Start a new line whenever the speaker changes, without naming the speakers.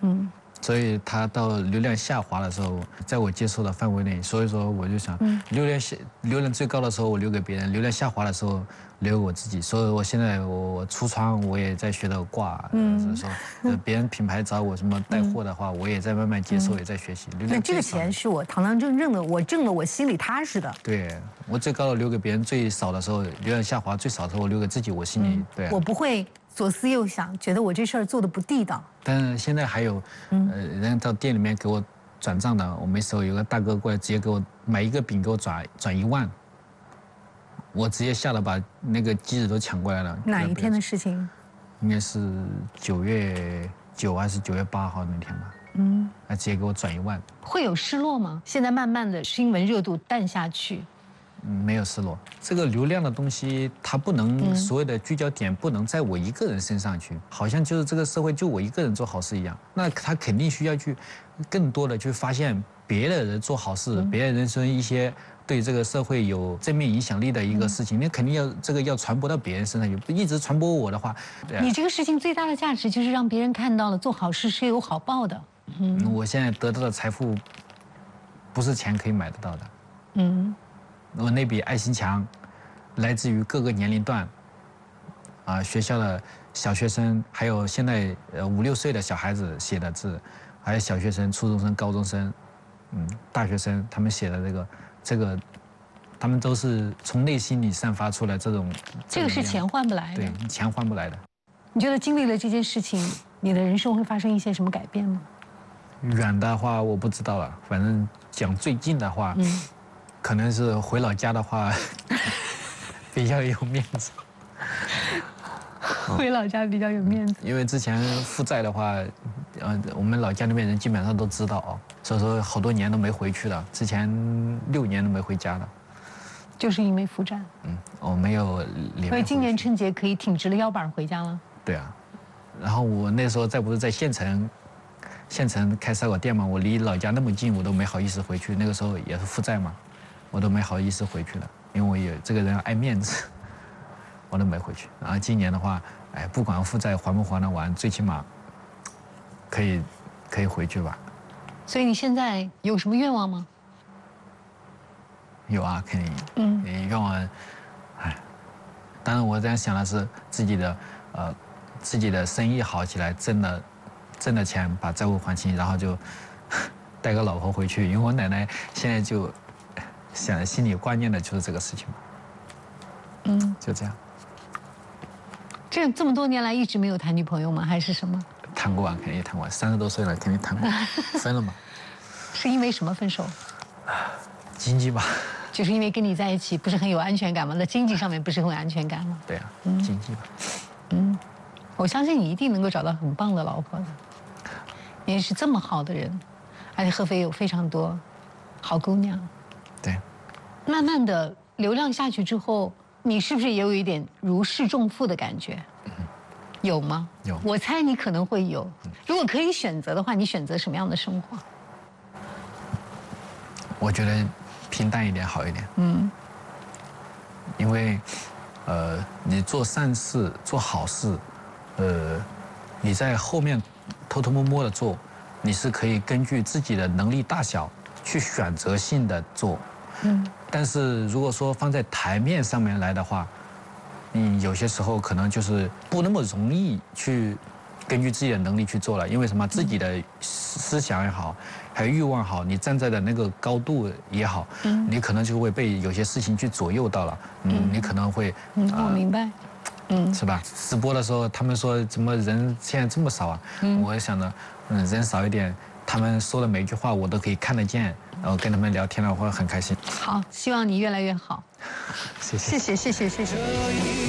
所以它到流量下滑的时候，在我接受的范围内，所以说我就想，流量最高的时候我留给别人，流量下滑的时候留给我自己。所以我现在我橱窗我也在学着挂，就是说别人品牌找我什么带货的话，我也在慢慢接受，也在学习。
那这个钱是我堂堂正正的，我挣了我心里踏实的。
对，我最高的留给别人，最少的时候流量下滑最少的时候我留给自己，我心里对。
我不会左思右想，觉得我这事儿做的不地道。
但是现在还有，人到店里面给我转账的，我没收，有个大哥过来直接给我买一个饼给我转1万，我直接吓得把那个机子都抢过来了。
哪一天的事情？
应该是9月9还是9月8号那天吧。他直接给我转1万。
会有失落吗？现在慢慢的新闻热度淡下去。
没有失落。这个流量的东西，它不能所有的聚焦点不能在我一个人身上去，好像就是这个社会就我一个人做好事一样。那他肯定需要去更多的去发现别的人做好事，别的人生一些对这个社会有正面影响力的一个事情，那肯定要传播到别人身上，一直传播我的话，
你这个事情最大的价值就是让别人看到了做好事是有好报的。
我现在得到的财富不是钱可以买得到的。我那笔爱心墙，来自于各个年龄段，学校的小学生，还有现在5、6岁的小孩子写的字，还有小学生、初中生、高中生，大学生，他们写的这个，他们都是从内心里散发出来这种。
这个是钱换不来的。
对，钱换不来的。
你觉得经历了这件事情，你的人生会发生一些什么改变吗？
远的话我不知道了，反正讲最近的话。可能是回老家的话，比较有面子。
回老家比较有面子。
因为之前负债的话，我们老家那边人基本上都知道哦，所以说好多年都没回去了，之前6年都没回家了。
就是因为负债。
我没有连。
所以今年春节可以挺直了腰板回家了。
对啊，然后我那时候不是在县城开烧烤店嘛，我离老家那么近，我都没好意思回去。那个时候也是负债嘛。我都没好意思回去了，因为我这个人爱面子，我都没回去。然后今年的话，不管负债还不还得完，最起码可以回去吧。
所以你现在有什么愿望吗？
有啊，肯定。愿望，当然我这样想的是自己的生意好起来，挣的钱把债务还清，然后就带个老婆回去，因为我奶奶现在就。心里挂念的就是这个事情嘛。就这样。
这么多年来一直没有谈女朋友吗？还是什么？
谈过啊，肯定也谈过，30多岁了，肯定谈过。分了嘛？
是因为什么分手？
经济吧。
就是因为跟你在一起不是很有安全感吗？在经济上面不是很有安全感吗？
对啊，经济吧。
我相信你一定能够找到很棒的老婆的。你是这么好的人，而且合肥有非常多好姑娘。
对，
慢慢的流量下去之后，你是不是也有一点如释重负的感觉？有吗？
有。
我猜你可能会有。如果可以选择的话，你选择什么样的生活？
我觉得平淡一点好一点。因为，你做善事、做好事，你在后面偷偷摸摸的做，你是可以根据自己的能力大小去选择性的做。但是如果说放在台面上面来的话，你有些时候可能就是不那么容易去根据自己的能力去做了，因为什么？自己的思想也好，还有欲望好，你站在的那个高度也好，你可能就会被有些事情去左右到了。你可能会
我明白。
是吧？直播的时候他们说怎么人现在这么少啊？我想着，人少一点，他们说的每一句话我都可以看得见。然后跟他们聊天了，我会很开心。
好，希望你越来越好。
谢谢。
谢谢。